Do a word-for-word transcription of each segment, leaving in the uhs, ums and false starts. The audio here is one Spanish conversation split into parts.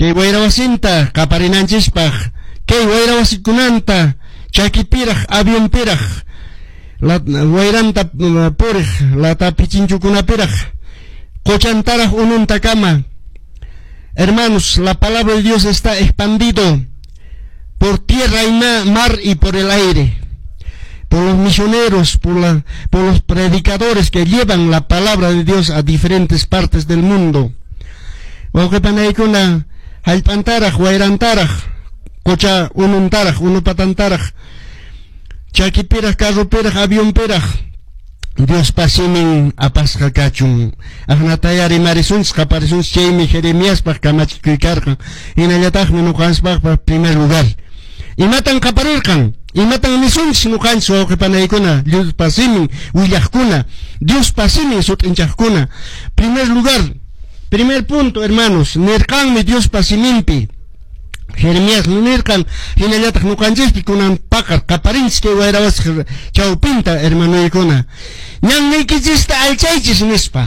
kay wayrawasinta qaparinanchispaq kay wayrawasikunanta chakipiraq avionpiraq la wayranta puriq lata pichinchukunapiraq qochantaraq ununtakama. Hermanos, la palabra de Dios está expandido por tierra y mar y por el aire, por los misioneros, por, la, por los predicadores que llevan la palabra de Dios a diferentes partes del mundo. Wauqipanaykuna hallp'antaraq, wayrantaraq, qocha ununtaraq, unupatantaraq, chakipiraq, carropiraq, avionpiraq, Dios pasimin apasqa kachun. Ahnatayari marisunchis qaparisuns chaymi Jeremiaspaq kamachikuykarqan. Hinallataqmi nuqanchikpaq primer lugar. Imatan qaparirqan, imatan nisunchis nuqanchis wawqipanaykuna, Dios pasimin willaqkuna, Dios pasimin sut'inchaqkuna. Primer lugar, primer punto, hermanos, nirqanmi Dios pasiminpi. Jeremías nirqan hinallataq nuqanchikpi kunan paqar qaparinchis kay wayrawasqa chawpinta, hermanoykuna. Ñanniykichista alchaychis nispa.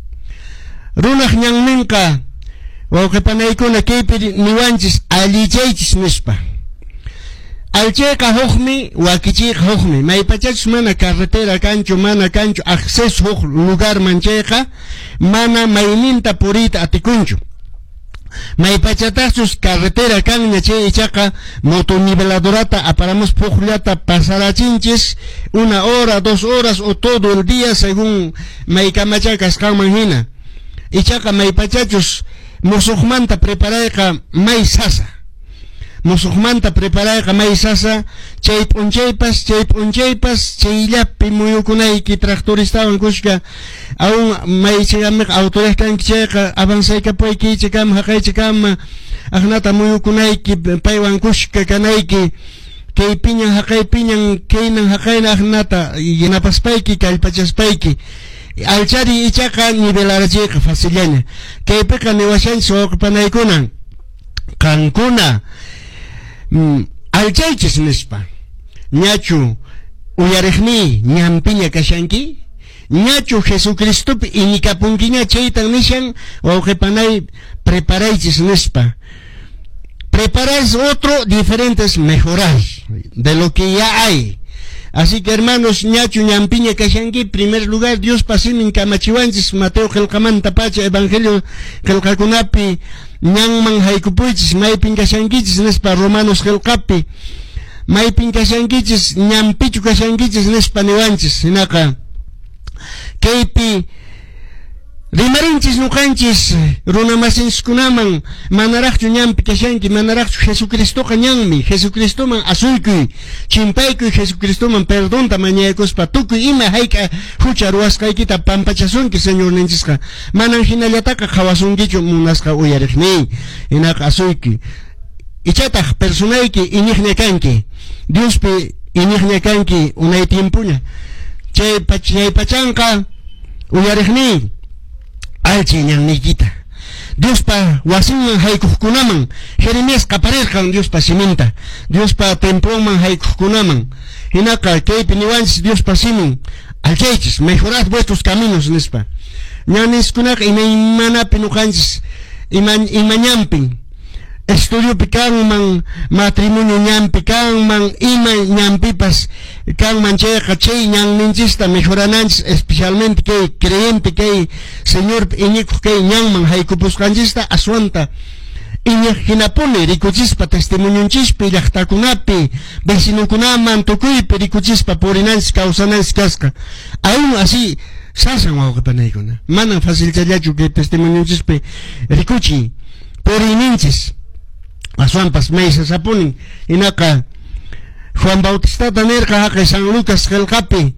Runaq ñanninqa wawqipanaykuna kaypi niwanchis allichaychis nispa. Alchayqa huqmi, wakichiyqa huqmi. Maypachachus mana carretera kanchu, mana kanchu acceso huq lugar manchayqa, mana mayninta purita atikunchu. Maypachatachus carretera kan chay ichaqa motoniveladorata aparamos puqllata pasarachinchis una hora, dos horas o todo el día según maykamacha kasqanman hina. Ichaqa maypachachus musuqmanta preparayqa may sasa. Musuqmanta preparayqa may sasa chay p'unchaypas, chay p'unchaypas chayllapi muyukunayki tractoristawan kushka aún maychayamiq autoridad kanki chayqa avanzaykapayki chakam haqaychakama ahnata muyukunayki paywan kushka kanayki kay piñan haqay piñan kaynan haqayna ahnata yanapaspayki kallpachaspayki alchari ichaqa nivelarachayqa faciliaña kaypiqa niwashanchis wawqipanaykunan qankuna Mm, alchaychis nispa ñachu uyariqni ñampiña kashanki ñachu Jesucristopi inikapunkiña chaytan nishan wawqipanay preparaychis nispa. Preparar es otro diferentes mejorar de lo que ya hay. Así que hermanos, ñachu ñampiña kashanki, primer lugar Dios pasimin kamachiwanchis Mateo qillqamanta pacha evangelio qillqakunapi ñanman haykupuychis maypin kashankichis nispa Romanos qillqapi maypin kashankichis ñampichu kashankichis nispa niwanchis hinaqa kaypi rimarinchis nuqanchis runamasinchikunaman manaraqchu ñampi kashanki manaraqchu Jesucristoqa ñanmi Jesucristoman asuykuy chimpaykuy Jesucristoman perdonta mañaykuspa tukuy ima hayka hucha ruwasqaykita pampachasunki Señor ninchisqa manan hinallataqa qawasunkichu munasqa uyariqni hinaqa asuyki ichataq personayki iniqña kanki Diospi iniqña kanki unay tiempuña chay chay pachanqa uyariqni alchi ñannikita Diospa wasinman haykujkunaman Jeremías qaparirqan Diospa siminta Diospa temploman haykujkunaman hinaqa kaypi niwanchis Diospa simin alchaychis mejorad vuestros caminos nispa ñaniskunaqa imaymanapi nuqanchis ima imañampin estudio kanman matrimonio ñampi kanman ima ñampipas kanman chayqa chay ñanninchista mejorananchis especialmente kay creyente kay Señor iñikuq kay ñanman haykupusqanchista aswanta iñiq hinapuni rikuchispa testimonionchispi llaqtakunapi vecinukunaman tukuypi rikuchispa purinanchis kawsananchis kasqa aún así sasan wawqipanaykuna manan facilitallachu kay testimonionchispi rikuchi purininchis aswampas maysasapunin hinaqa Juan Bautistata nirqa haqay San Lucas qillqapi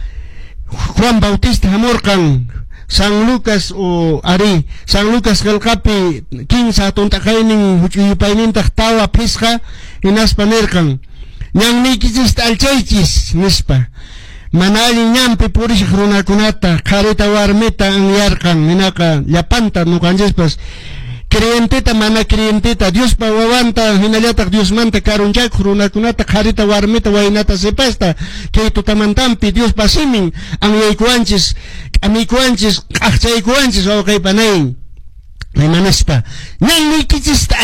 Juan Bautista hamurqan San Lucas o ari San Lucas qillqapi quince tuntaqaynin huch'uyupaynintaq tawa pisqa hinaspa nirqan ñanniykichista alchaychis nispa mana allin ñampi purishaq runakunata qarita warmita anyarqan hinaqa llapanta nuqanchispas creyentita mana creyentita Diospa wawanta hinallataq Diosmanta karunchaykuq runakunata qarita warmita waynata sipasta kay tutamantampi Diospa simin anyaykuwanchis amikuwanchis q'aqchaykuwanchis wawqaypanay imanaspa ñanniykichista